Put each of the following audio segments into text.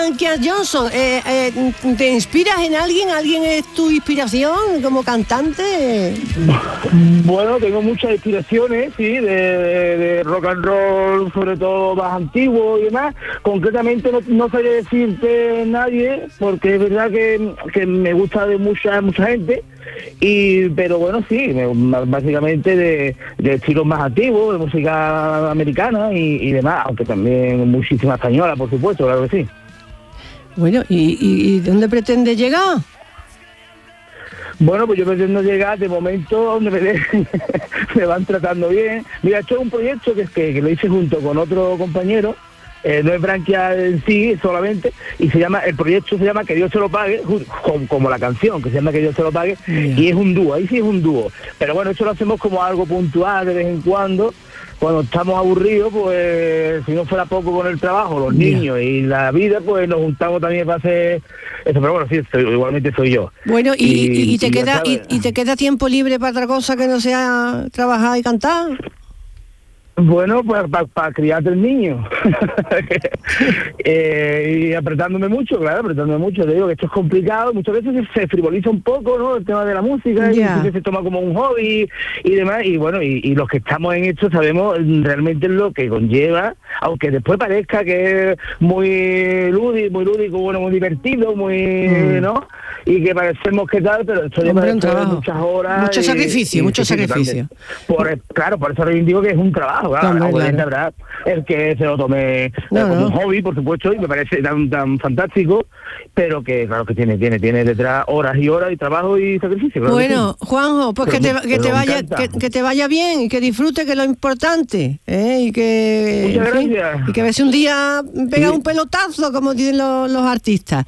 Branquias Johnson, ¿te inspiras en alguien? ¿Alguien es tu inspiración como cantante? Bueno, tengo muchas inspiraciones, sí, de rock and roll, sobre todo más antiguo y demás. Concretamente no sabría decirte nadie, porque es verdad que me gusta de mucha gente. Pero bueno, sí, básicamente de estilos más antiguos, de música americana y demás, aunque también muchísima española, por supuesto, claro que sí. Bueno, ¿y dónde pretende llegar? Bueno, pues yo pretendo llegar de momento donde me van tratando bien. Mira, esto es un proyecto que lo hice junto con otro compañero, no es Branquia en sí solamente, y el proyecto se llama Que Dios se lo pague, como la canción, que se llama Que Dios se lo pague, y es un dúo, ahí sí es un dúo. Pero bueno, esto lo hacemos como algo puntual de vez en cuando estamos aburridos, pues si no fuera poco con el trabajo, los niños y la vida, pues nos juntamos también para hacer eso. Pero bueno, sí, igualmente soy yo. Bueno, ¿y te queda tiempo libre para otra cosa que no sea trabajar y cantar? Bueno, pues para criar el niño. Y apretándome mucho, te digo que esto es complicado, muchas veces se frivoliza un poco, ¿no?, el tema de la música, y se toma como un hobby y demás, y bueno, y los que estamos en esto sabemos realmente lo que conlleva, aunque después parezca que es muy lúdico, bueno, muy divertido, ¿no?, y que parecemos que tal, pero esto lleva muchas horas. Mucho sacrificio. Claro, por eso reivindico que es un trabajo, claro. Verdad, el que se lo tome como un hobby, por supuesto, y me parece tan fantástico, pero que claro que tiene detrás horas y horas y trabajo y sacrificio. Claro. Bueno, Juanjo, pues que te vaya bien y que disfrute, que es lo importante, y que muchas gracias. Y que a veces un día pega un pelotazo, como dicen los artistas.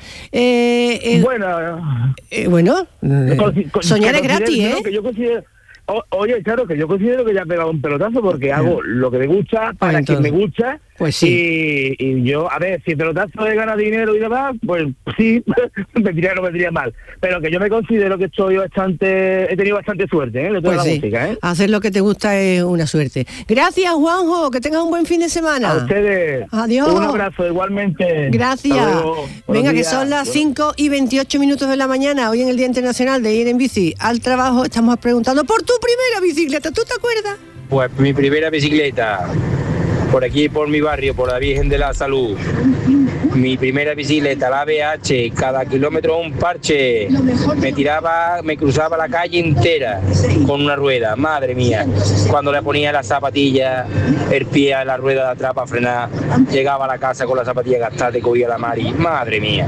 Soñar es gratis, ¿eh? Que yo considero, oye, claro, que yo considero que ya he pegado un pelotazo porque hago lo que me gusta para quien me gusta. Pues sí. Y yo, a ver, si el pelotazo de ganar dinero y demás, pues sí, no vendría mal. Pero que yo me considero que he tenido bastante suerte, de toda la música, ¿eh? Hacer lo que te gusta es una suerte. Gracias, Juanjo, que tengas un buen fin de semana. A ustedes. Adiós. Un abrazo, igualmente. Gracias. Venga, que son las 5:28 de la mañana, hoy en el Día Internacional de Ir en Bici al Trabajo. Estamos preguntando por tu primera bicicleta, ¿tú te acuerdas? Pues mi primera bicicleta, por aquí, por mi barrio, por la Virgen de la Salud. Mi primera bicicleta, la BH, cada kilómetro un parche. Me cruzaba la calle entera con una rueda, madre mía. Cuando le ponía la zapatilla, el pie a la rueda de atrás para frenar, llegaba a la casa con la zapatilla gastada y cogía la mari, madre mía.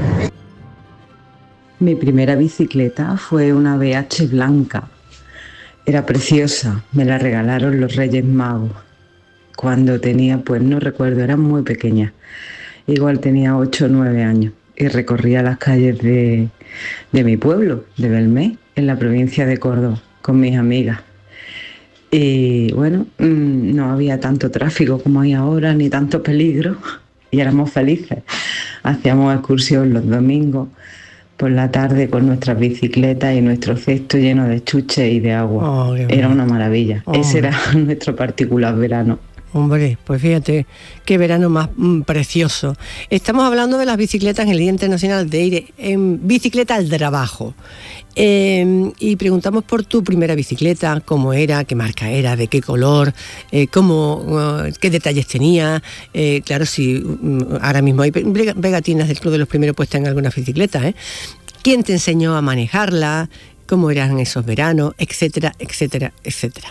Mi primera bicicleta fue una BH blanca. Era preciosa, me la regalaron los Reyes Magos. Cuando tenía, pues no recuerdo, era muy pequeña. Igual tenía 8 o 9 años y recorría las calles de mi pueblo, de Belmé, en la provincia de Córdoba, con mis amigas. Y bueno, no había tanto tráfico como hay ahora, ni tanto peligro, y éramos felices. Hacíamos excursión los domingos por la tarde con nuestras bicicletas y nuestro cesto lleno de chuches y de agua. Era una maravilla. Ese era nuestro particular verano. Hombre, pues fíjate, qué verano más precioso. Estamos hablando de las bicicletas en el Día Internacional de Ir en Bicicleta al Trabajo. Y preguntamos por tu primera bicicleta, cómo era, qué marca era, de qué color, qué detalles tenía. Claro, si ahora mismo hay pegatinas del Club de los Primeros puestas en algunas bicicletas, ¿quién te enseñó a manejarla? ¿Cómo eran esos veranos? Etcétera, etcétera, etcétera.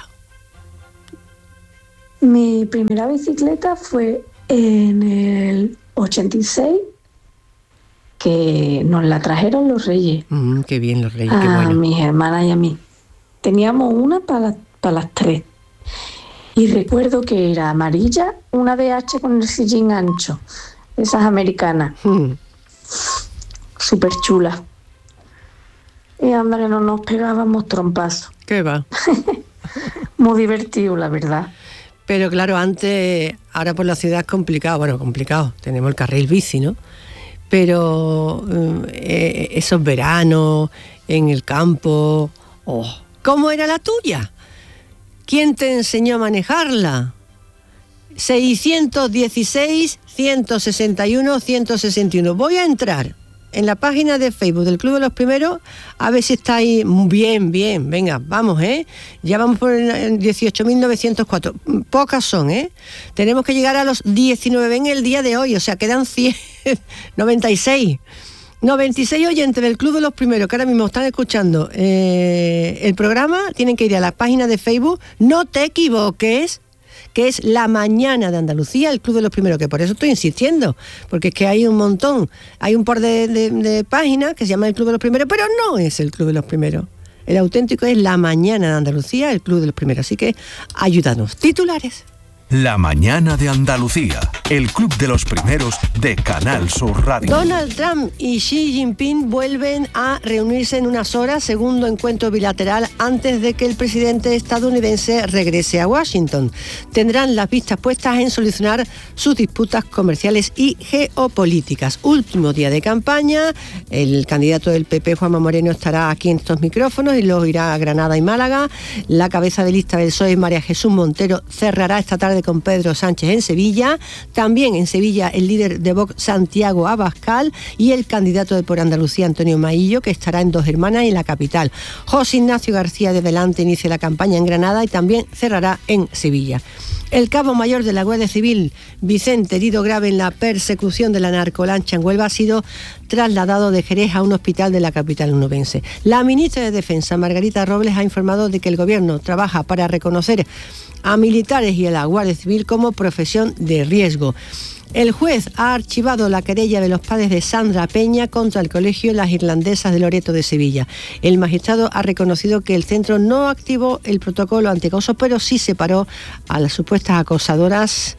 Mi primera bicicleta fue en el 86, que nos la trajeron los Reyes. Qué bien, los Reyes, qué bueno. A mis hermanas y a mí. Teníamos una para las 3. Y recuerdo que era amarilla, una BH con el sillín ancho, esas americanas. Súper chula. Y anda que no nos pegábamos trompazos. ¿Qué va? Muy divertido, la verdad. Pero claro, antes, ahora por la ciudad es complicado, tenemos el carril bici, ¿no? Pero esos veranos en el campo, ¿cómo era la tuya? ¿Quién te enseñó a manejarla? 616 161 161. Voy a entrar en la página de Facebook del Club de los Primeros, a ver si está ahí bien. Venga, vamos, ya vamos por el 18.904. Pocas son, Tenemos que llegar a los 19 en el día de hoy, o sea, quedan 96 oyentes del Club de los Primeros que ahora mismo están escuchando el programa. Tienen que ir a la página de Facebook, no te equivoques, que es La Mañana de Andalucía, el Club de los Primeros, que por eso estoy insistiendo, porque es que hay un montón, hay un par de páginas que se llama el Club de los Primeros, pero no es el Club de los Primeros. El auténtico es La Mañana de Andalucía, el Club de los Primeros. Así que ayúdanos. Titulares. La Mañana de Andalucía, el Club de los Primeros de Canal Sur Radio. Donald Trump y Xi Jinping vuelven a reunirse en unas horas, segundo encuentro bilateral antes de que el presidente estadounidense regrese a Washington. Tendrán las vistas puestas en solucionar sus disputas comerciales y geopolíticas. Último día de campaña, el candidato del PP, Juanma Moreno, estará aquí en estos micrófonos y luego irá a Granada y Málaga. La cabeza de lista del PSOE, María Jesús Montero, cerrará esta tarde con Pedro Sánchez en Sevilla. También en Sevilla el líder de Vox, Santiago Abascal, y el candidato de Por Andalucía, Antonio Maillo, que estará en Dos Hermanas y en la capital. José Ignacio García de Delante inicia la campaña en Granada y también cerrará en Sevilla. El cabo mayor de la Guardia Civil, Vicente, herido grave en la persecución de la narcolancha en Huelva, ha sido trasladado de Jerez a un hospital de la capital onubense. La ministra de Defensa, Margarita Robles, ha informado de que el Gobierno trabaja para reconocer a militares y a la Guardia Civil como profesión de riesgo. El juez ha archivado la querella de los padres de Sandra Peña contra el colegio Las Irlandesas de Loreto de Sevilla. El magistrado ha reconocido que el centro no activó el protocolo antiacoso, pero sí separó a las supuestas acosadoras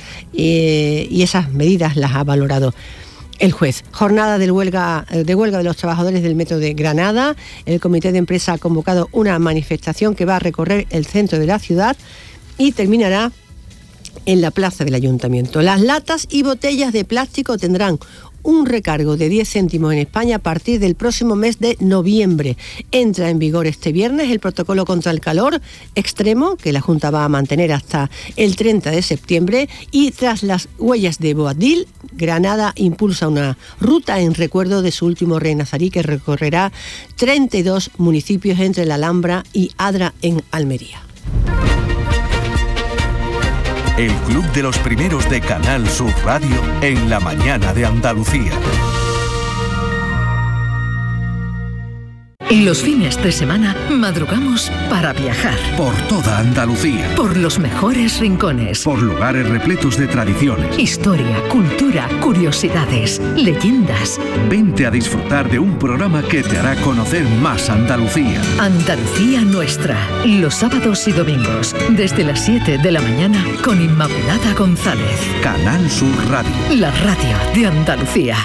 y esas medidas las ha valorado el juez. Jornada de huelga de los trabajadores del metro de Granada. El comité de empresa ha convocado una manifestación que va a recorrer el centro de la ciudad y terminará en la plaza del ayuntamiento. Las latas y botellas de plástico tendrán un recargo de 10 céntimos en España a partir del próximo mes de noviembre. Entra en vigor este viernes el protocolo contra el calor extremo, que la Junta va a mantener hasta el 30 de septiembre, y tras las huellas de Boabdil, Granada impulsa una ruta en recuerdo de su último rey nazarí que recorrerá 32 municipios entre la Alhambra y Adra en Almería. El Club de los Primeros de Canal Sur Radio en La Mañana de Andalucía. Los fines de semana madrugamos para viajar. Por toda Andalucía. Por los mejores rincones. Por lugares repletos de tradiciones. Historia, cultura, curiosidades, leyendas. Vente a disfrutar de un programa que te hará conocer más Andalucía. Andalucía Nuestra. Los sábados y domingos, desde las 7 de la mañana, con Inmaculada González. Canal Sur Radio. La radio de Andalucía.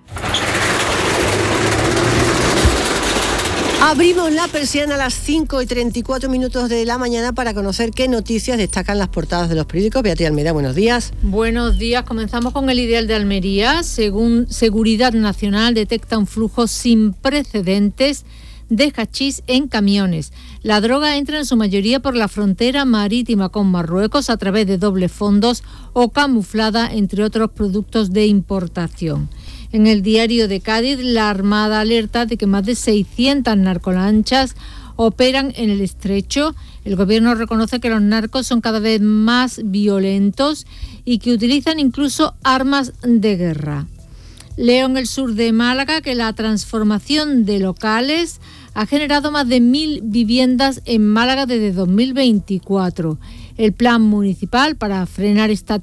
Abrimos la persiana a las 5:34 de la mañana para conocer qué noticias destacan las portadas de los periódicos. Beatriz Almeida, buenos días. Buenos días, comenzamos con El Ideal de Almería. Según Seguridad Nacional, detecta un flujo sin precedentes de hachís en camiones. La droga entra en su mayoría por la frontera marítima con Marruecos a través de dobles fondos o camuflada entre otros productos de importación. En el Diario de Cádiz, la Armada alerta de que más de 600 narcolanchas operan en el estrecho. El gobierno reconoce que los narcos son cada vez más violentos y que utilizan incluso armas de guerra. Leo en el sur de Málaga que la transformación de locales ha generado más de 1.000 viviendas en Málaga desde 2024. El plan municipal para frenar esta